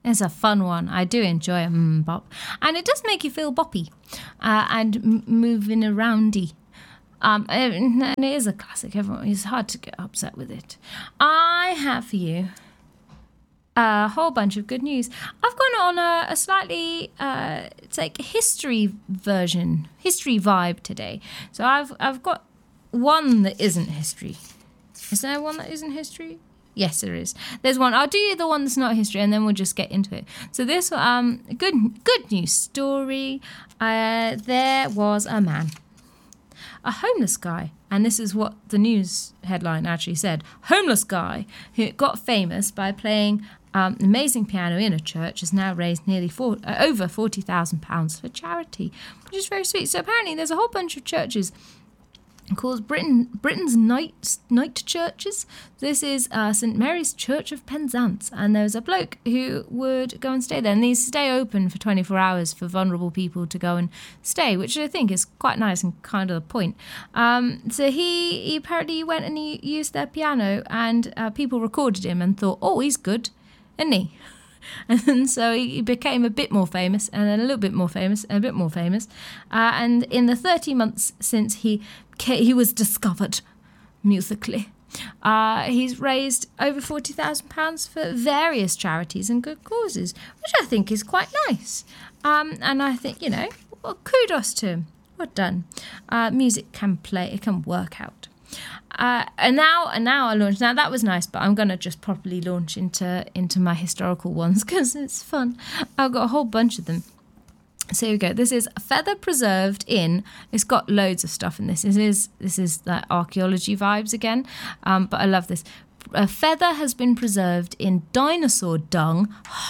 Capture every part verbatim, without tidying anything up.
It's a fun one. I do enjoy a mm bop. And it does make you feel boppy uh, and m- moving aroundy. Um, and it is a classic. Everyone, it's hard to get upset with it. I have for you a whole bunch of good news. I've gone on a, a slightly, uh, it's like history version, history vibe today. So I've I've got one that isn't history. Is there one that isn't history? Yes, there is. There's one. I'll do the one that's not history, and then we'll just get into it. So this, um, good good news story. Uh, there was a man, a homeless guy, and this is what the news headline actually said: homeless guy who got famous by playing um, amazing piano in a church has now raised nearly four, uh, over forty thousand pounds for charity, which is very sweet. So apparently, there's a whole bunch of churches called Britain, Britain's night night churches. This is uh, St Mary's Church of Penzance, and there's a bloke who would go and stay there, and these stay open for twenty-four hours for vulnerable people to go and stay, which I think is quite nice and kind of the point. Um, so he, he apparently went and he used their piano, and uh, people recorded him and thought, oh, he's good, isn't he? And so he became a bit more famous, and then a little bit more famous, and a bit more famous. Uh, and in the thirty months since he he was discovered musically, uh, he's raised over forty thousand pounds for various charities and good causes, which I think is quite nice. Um, and I think, you know, well, kudos to him. Well done. Uh, music can play, it can work out. Uh, and now, and now I launch. Now that was nice, but I'm gonna just properly launch into into my historical ones because it's fun. I've got a whole bunch of them. So here we go. This is a feather preserved in. It's got loads of stuff in this. This is this is the archaeology vibes again, um, but I love this. A feather has been preserved in dinosaur dung.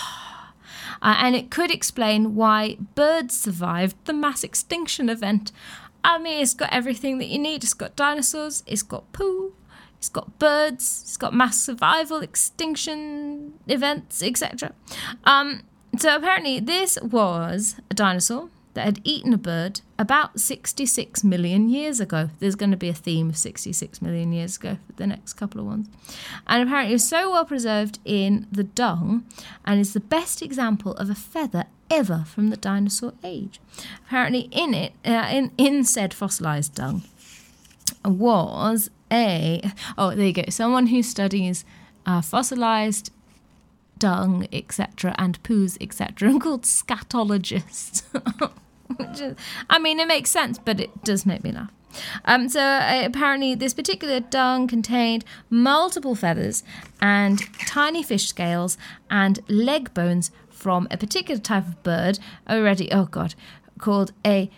Uh, and it could explain why birds survived the mass extinction event. I mean, it's got everything that you need. It's got dinosaurs, it's got poo, it's got birds, it's got mass survival, extinction events, et cetera. Um, so apparently this was a dinosaur that had eaten a bird about sixty-six million years ago. There's going to be a theme of sixty-six million years ago for the next couple of ones. And apparently it was so well preserved in the dung and is the best example of a feather ever from the dinosaur age. Apparently in it, uh, in, in said fossilised dung was a, oh, there you go, someone who studies uh, fossilised dung, et cetera, and poos, et cetera, and called scatologist. Which is, I mean, it makes sense, but it does make me laugh. Um, so uh, apparently this particular dung contained multiple feathers and tiny fish scales and leg bones from a particular type of bird, already, oh God, called a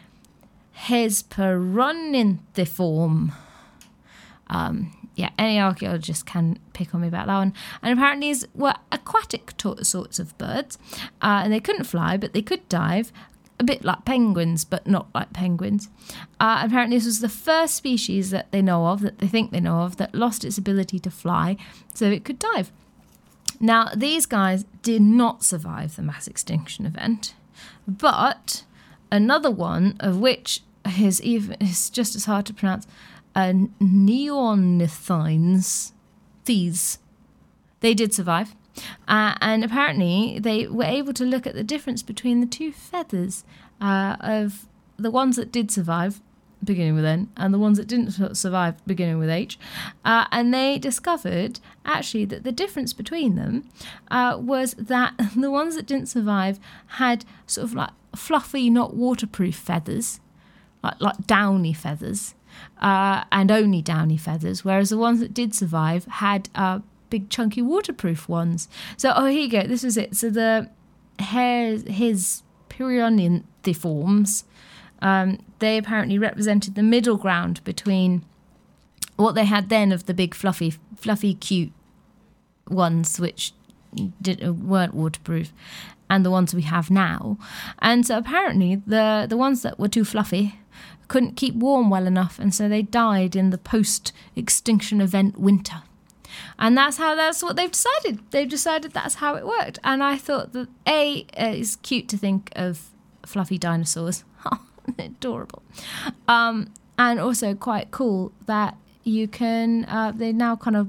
Hesperonythiform. Um, yeah, any archaeologist can pick on me about that one. And apparently these were aquatic to- sorts of birds, uh, and they couldn't fly, but they could dive, a bit like penguins, but not like penguins. Uh, apparently this was the first species that they know of, that they think they know of, that lost its ability to fly, so it could dive. Now, these guys did not survive the mass extinction event, but another one, of which is even is just as hard to pronounce, uh, neornithines, these, they did survive. Uh, and apparently they were able to look at the difference between the two feathers uh, of the ones that did survive, beginning with N, and the ones that didn't survive, beginning with H. Uh, and they discovered, actually, that the difference between them uh, was that the ones that didn't survive had sort of like fluffy, not waterproof feathers, like, like downy feathers, uh, and only downy feathers, whereas the ones that did survive had uh, big chunky waterproof ones. So, oh, here you go. This was it. So the hairs, his Perioninthiforms, um, they apparently represented the middle ground between what they had then of the big fluffy, fluffy, cute ones, which did, weren't waterproof, and the ones we have now. And so apparently the the ones that were too fluffy couldn't keep warm well enough, and so they died in the post-extinction event winter. And that's how, that's what they've decided. They've decided that's how it worked. And I thought that, A, uh, it's cute to think of fluffy dinosaurs. Adorable. Um, and also quite cool that you can, uh, they now kind of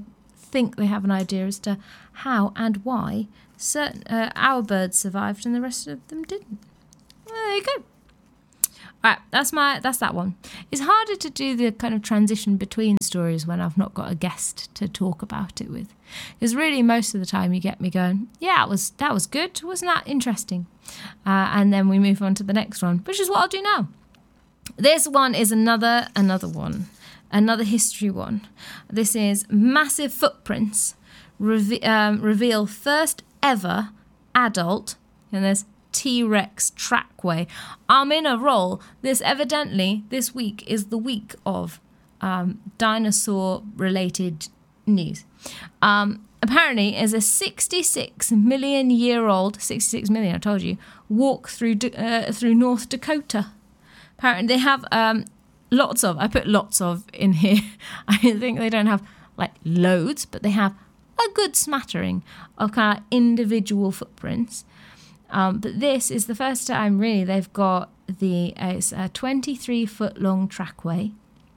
think they have an idea as to how and why certain uh, our birds survived and the rest of them didn't. Well, there you go. All right, that's my that's that one. It's harder to do the kind of transition between stories when I've not got a guest to talk about it with, because really most of the time you get me going, yeah, it was that was good, wasn't that interesting? Uh, and then we move on to the next one, which is what I'll do now. This one is another another one, another history one. This is massive footprints reve- um, reveal first ever adult, and there's T-Rex trackway. I'm in a roll. This evidently, this week is the week of um, dinosaur-related news. Um, apparently, is a sixty-six million year old, sixty-six million, I told you, walk through uh, through North Dakota. Apparently, they have um, lots of, I put lots of in here. I think they don't have like loads, but they have a good smattering of kind of individual footprints. Um, but this is the first time, really, they've got the uh, it's a twenty-three foot long trackway.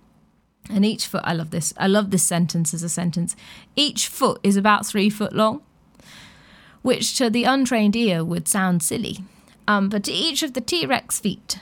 And each foot, I love this. I love this sentence as a sentence. Each foot is about three foot long, which to the untrained ear would sound silly. Um, but to each of the T-Rex feet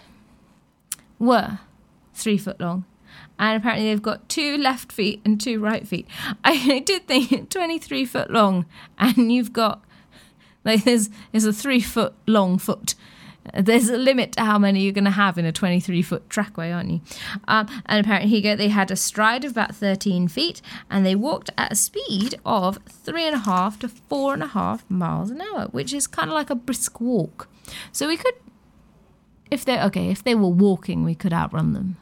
were three foot long. And apparently they've got two left feet and two right feet. I did think twenty-three foot long, and you've got, like, there's, there's a three foot long foot. There's a limit to how many you're going to have in a twenty-three foot trackway, aren't you? Um, and apparently here they had a stride of about thirteen feet, and they walked at a speed of three and a half to four and a half miles an hour, which is kind of like a brisk walk. So we could, if they okay, if they were walking, we could outrun them.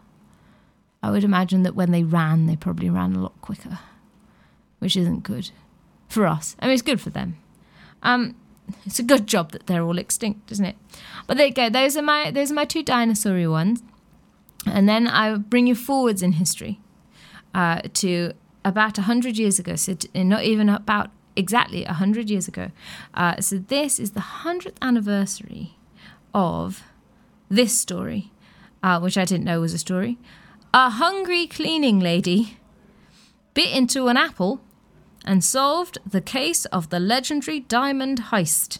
I would imagine that when they ran, they probably ran a lot quicker, which isn't good for us. I mean, it's good for them. Um, it's a good job that they're all extinct, isn't it? But there you go. Those are my those are my two dinosaur-y ones. And then I bring you forwards in history uh, to about one hundred years ago. So to, not even about exactly one hundred years ago. Uh, so this is the one hundredth anniversary of this story, uh, which I didn't know was a story. A hungry cleaning lady bit into an apple and solved the case of the legendary diamond heist,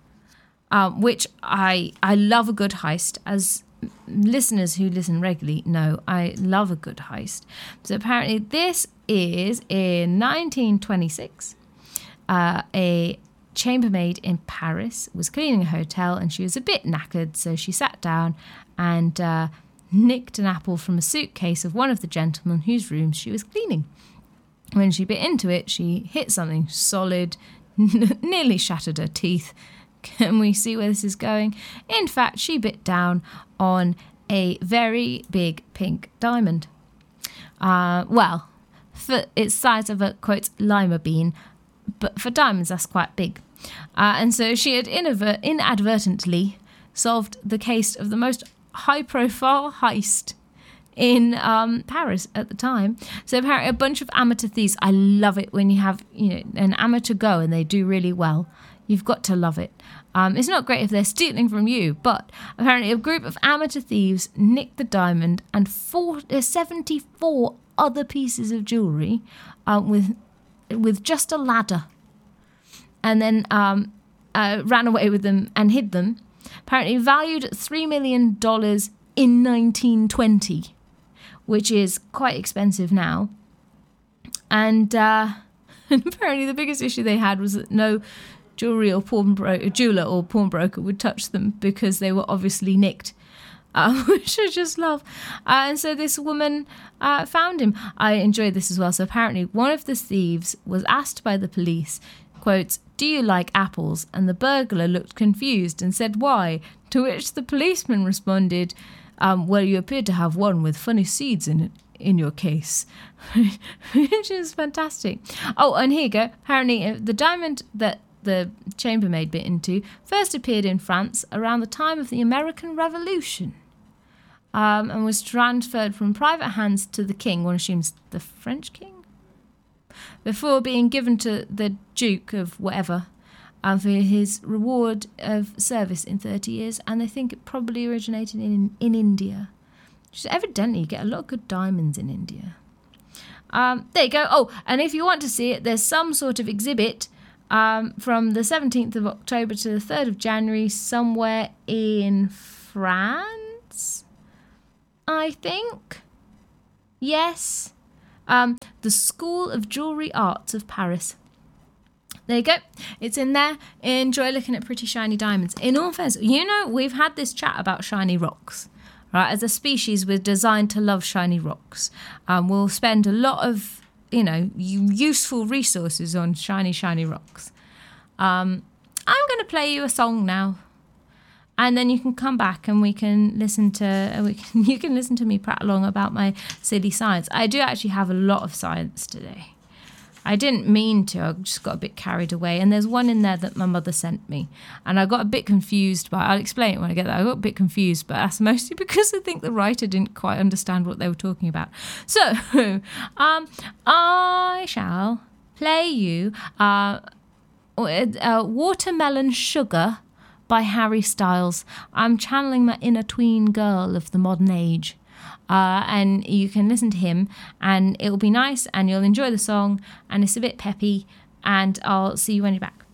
um, which I I love a good heist. As listeners who listen regularly know, I love a good heist. So apparently this is in nineteen twenty-six. Uh, a chambermaid in Paris was cleaning a hotel and she was a bit knackered, so she sat down and uh, nicked an apple from a suitcase of one of the gentlemen whose rooms she was cleaning. When she bit into it, she hit something solid, n- nearly shattered her teeth. Can we see where this is going? In fact, she bit down on a very big pink diamond. Uh, well, for its size of a, quote, lima bean, but for diamonds, that's quite big. Uh, and so she had inadver- inadvertently solved the case of the most high-profile heist in um, Paris at the time. So apparently a bunch of amateur thieves, I love it when you have, you know, an amateur go and they do really well. You've got to love it. Um, it's not great if they're stealing from you, but apparently a group of amateur thieves nicked the diamond and four, uh, seventy-four other pieces of jewellery um, with with just a ladder, and then um, uh, ran away with them and hid them. Apparently valued at three million dollars in nineteen twenty, which is quite expensive now. And, uh, and apparently the biggest issue they had was that no jewellery or pawnbroker, jeweller or pawnbroker would touch them because they were obviously nicked, uh, which I just love. Uh, and so this woman uh, found him. I enjoyed this as well. So apparently one of the thieves was asked by the police, quote, "Do you like apples?" And the burglar looked confused and said, "Why?" To which the policeman responded, um, "Well, you appear to have one with funny seeds in it, in your case," which is fantastic. Oh, and here you go. Apparently, the diamond that the chambermaid bit into first appeared in France around the time of the American Revolution, um, and was transferred from private hands to the king, one assumes the French king, before being given to the Duke of whatever uh, for his reward of service in thirty years. And they think it probably originated in, in India. Just evidently, you get a lot of good diamonds in India. Um, there you go. Oh, and if you want to see it, there's some sort of exhibit um, from the seventeenth of October to the third of January somewhere in France, I think. Yes. Um, the School of Jewellery Arts of Paris. There you go. It's in there. Enjoy looking at pretty shiny diamonds. In all fairness, you know, we've had this chat about shiny rocks. Right, as a species, we're designed to love shiny rocks. Um, we'll spend a lot of, you know, useful resources on shiny, shiny rocks. Um, I'm going to play you a song now, and then you can come back and we can listen to we can, you can listen to me prattle along about my silly science. I do actually have a lot of science today. I didn't mean to, I just got a bit carried away. And there's one in there that my mother sent me. And I got a bit confused, but I'll explain it when I get there. I got a bit confused, but that's mostly because I think the writer didn't quite understand what they were talking about. So, um, I shall play you uh, uh, Watermelon Sugar by Harry Styles. I'm channeling my inner tween girl of the modern age. Uh, and you can listen to him and it'll be nice and you'll enjoy the song and it's a bit peppy and I'll see you when you're back.